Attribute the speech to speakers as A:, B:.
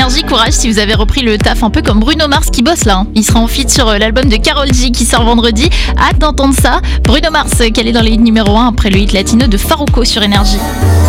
A: Énergie, courage si vous avez repris le taf un peu comme Bruno Mars qui bosse là. Il sera en feat sur l'album de Karol G qui sort vendredi. Hâte d'entendre ça. Bruno Mars, qu'elle est dans les numéros 1 après le hit latino de Farruko sur Énergie.